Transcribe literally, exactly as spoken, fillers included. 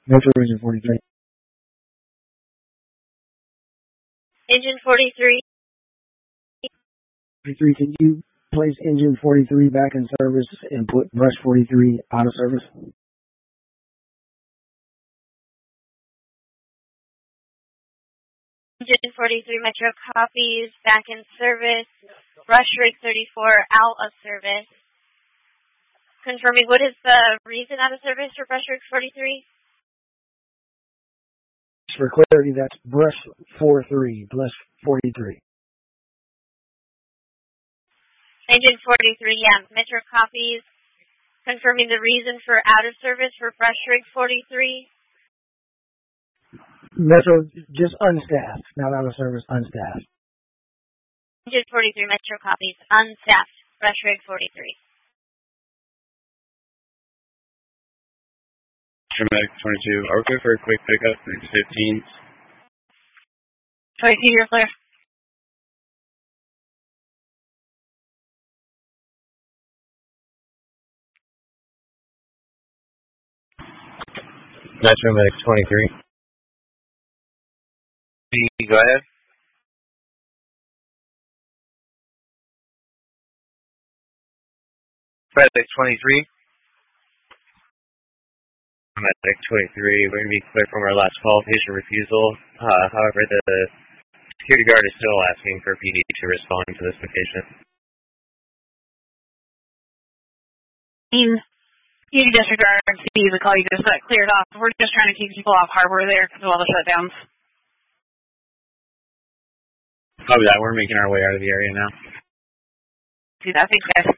Metro Engine forty-three. Engine forty-three. forty-three, can you place Engine forty-three back in service and put Brush forty-three out of service? Engine forty-three Metro copies, back in service. Brush Rig thirty-four out of service. Confirming, what is the reason out of service for Brush Rig forty-three? For clarity, that's Brush forty-three plus forty-three. Engine forty-three, yeah, Metro copies. Confirming the reason for out of service for Brush Rig forty-three. Metro, just unstaffed, not out of service, unstaffed. Engine forty-three Metro copies, unstaffed, Brush Rig forty-three. Medic twenty-two, are we good for a quick pickup? It's fifteen. twenty-two, you're clear. Metro Medic twenty-three. Go ahead. Medic twenty-three. Medic twenty-three, we're going to be clear from our last call, patient refusal. Uh, however, the security guard is still asking for P D to respond to this patient. In you disregard the call you just got cleared off. We're just trying to keep people off harbor there because of all the shutdowns. Copy that. We're making our way out of the area now. See that? Thanks, guys.